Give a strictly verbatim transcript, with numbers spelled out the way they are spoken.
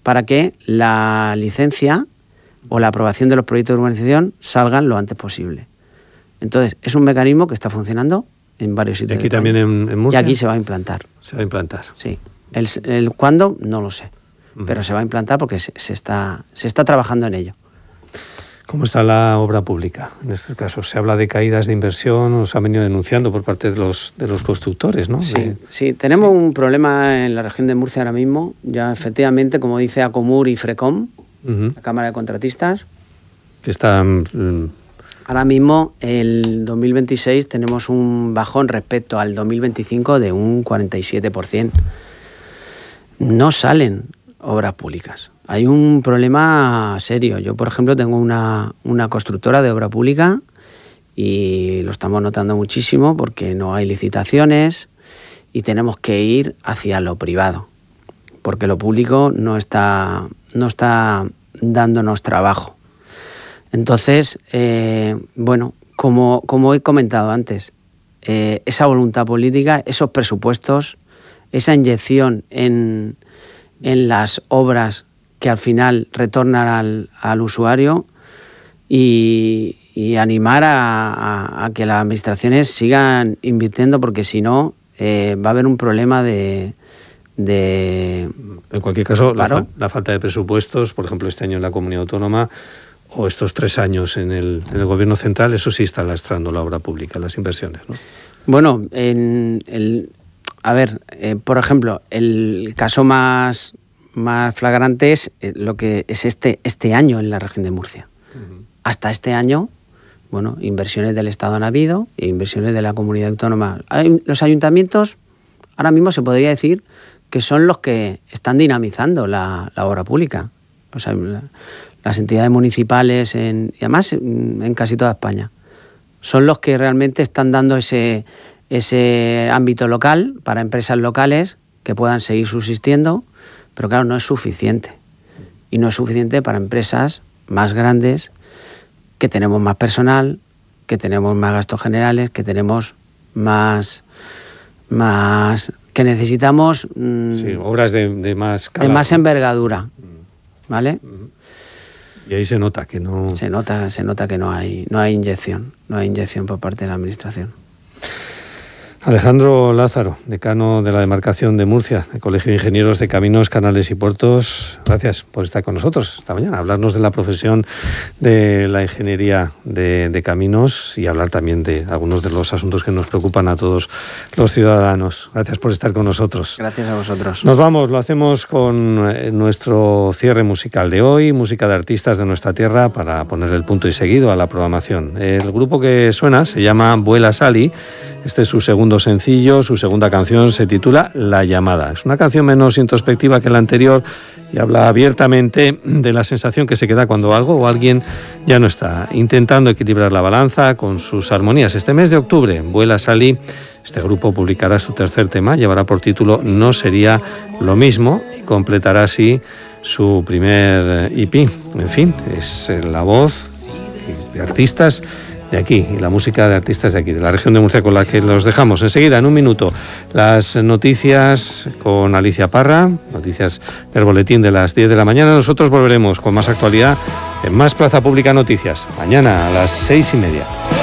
para que la licencia o la aprobación de los proyectos de urbanización salgan lo antes posible. Entonces, es un mecanismo que está funcionando en varios sitios. ¿Y aquí también en, en Murcia? Y aquí se va a implantar. Se va a implantar. Sí. El, el cuándo, no lo sé. Uh-huh. Pero se va a implantar porque se, se, está, se está trabajando en ello. ¿Cómo está la obra pública en este caso? Se habla de caídas de inversión, os han venido denunciando por parte de los, de los constructores, ¿no? Sí, de... sí, tenemos sí. un problema en la región de Murcia ahora mismo. Ya efectivamente, como dice Acomur y Frecom, uh-huh. la Cámara de Contratistas, que están... Um... Ahora mismo, el dos mil veintiséis, tenemos un bajón respecto al dos mil veinticinco de un cuarenta y siete por ciento. No salen obras públicas. Hay un problema serio. Yo, por ejemplo, tengo una, una constructora de obra pública y lo estamos notando muchísimo porque no hay licitaciones y tenemos que ir hacia lo privado porque lo público no está, no está dándonos trabajo. Entonces, eh, bueno, como, como he comentado antes, eh, esa voluntad política, esos presupuestos, esa inyección en, en las obras que al final retornan al, al usuario y, y animar a, a, a que las administraciones sigan invirtiendo porque si no eh, va a haber un problema de... de en cualquier caso, claro. la, la falta de presupuestos, por ejemplo, este año en la Comunidad Autónoma o estos tres años en el, en el Gobierno Central, eso sí está lastrando la obra pública, las inversiones, ¿no? Bueno, en el, a ver, eh, por ejemplo, el caso más... más flagrante es lo que es este, este año en la región de Murcia. Uh-huh. Hasta este año, bueno, inversiones del Estado han habido, e inversiones de la comunidad autónoma. Hay, los ayuntamientos, ahora mismo se podría decir que son los que están dinamizando la, la obra pública. O sea, la, las entidades municipales, en, y además en, en casi toda España, son los que realmente están dando ese, ese ámbito local para empresas locales que puedan seguir subsistiendo. Pero claro, no es suficiente. Y no es suficiente para empresas más grandes, que tenemos más personal, que tenemos más gastos generales, que tenemos más... más que necesitamos... Mmm, sí, obras de, de más... de más envergadura, ¿vale? Y ahí se nota que no... Se nota, se nota que no hay, no hay inyección, no hay inyección por parte de la Administración. Alejandro Lázaro, decano de la demarcación de Murcia, del Colegio de Ingenieros de Caminos, Canales y Puertos, gracias por estar con nosotros esta mañana, hablarnos de la profesión de la ingeniería de, de caminos y hablar también de algunos de los asuntos que nos preocupan a todos los ciudadanos. Gracias por estar con nosotros. Gracias a vosotros. Nos vamos, lo hacemos con nuestro cierre musical de hoy, música de artistas de nuestra tierra, para poner el punto y seguido a la programación. El grupo que suena se llama Vuela Sally. Este es su segundo sencillo, su segunda canción se titula La Llamada. Es una canción menos introspectiva que la anterior y habla abiertamente de la sensación que se queda cuando algo o alguien ya no está, intentando equilibrar la balanza con sus armonías. Este mes de octubre, Vuela Sally, este grupo publicará su tercer tema, llevará por título No sería lo mismo y completará así su primer E P. En fin, es la voz de artistas de aquí, y la música de artistas de aquí, de la región de Murcia, con la que los dejamos. Enseguida, en un minuto, las noticias con Alicia Parra, noticias del boletín de las diez de la mañana. Nosotros volveremos con más actualidad en Más Plaza Pública Noticias, mañana a las seis y media.